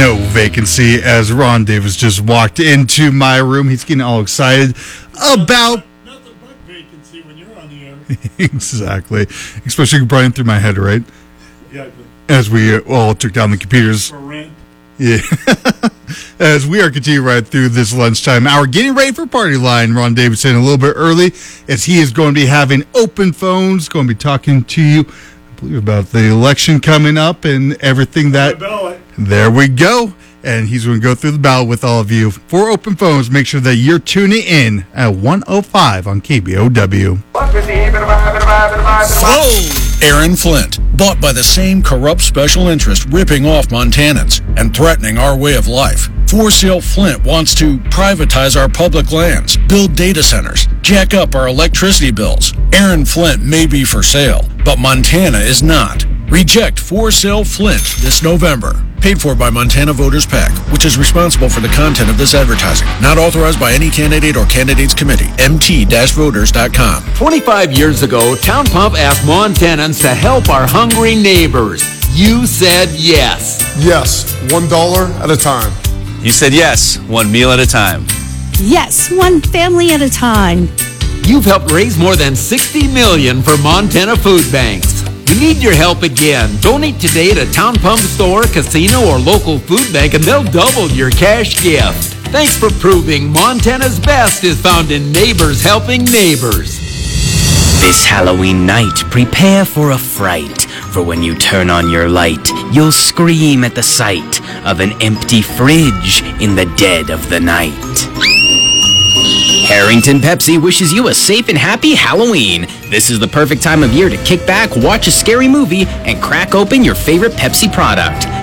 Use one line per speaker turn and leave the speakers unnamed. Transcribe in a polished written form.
no vacancy as Ron Davis just walked into my room. He's getting all excited about...
Nothing but vacancy when you're on the air.
Exactly. Especially running through my head, right?
Yeah.
As we all took down the computers.
For rent.
Yeah. As we are continuing right through this lunchtime hour, getting ready for Party Line. Ron Davidson a little bit early, as he is going to be having open phones, going to be talking to you, I believe, about the election coming up and everything that... There we go. And he's going to go through the ballot with all of you. For open phones, make sure that you're tuning in at 105 on KBOW.
Aaron Flint, bought by the same corrupt special interest ripping off Montanans and threatening our way of life. For Sale Flint wants to privatize our public lands, build data centers, jack up our electricity bills. Aaron Flint may be for sale, but Montana is not. Reject For Sale Flint this November. Paid for by Montana Voters PAC, which is responsible for the content of this advertising. Not authorized by any candidate or candidates committee. mt-voters.com.
25 years ago, Town Pump asked Montanans to help our hungry neighbors. You said yes.
Yes, $1 at a time.
You said yes, one meal at a time.
Yes, one family at a time.
You've helped raise more than $60 million for Montana food banks. We need your help again. Donate today at a Town Pump store, casino, or local food bank, and they'll double your cash gift. Thanks for proving Montana's best is found in neighbors helping neighbors.
This Halloween night, prepare for a fright. For when you turn on your light, you'll scream at the sight of an empty fridge in the dead of the night. Harrington Pepsi wishes you a safe and happy Halloween. This is the perfect time of year to kick back, watch a scary movie, and crack open your favorite Pepsi product.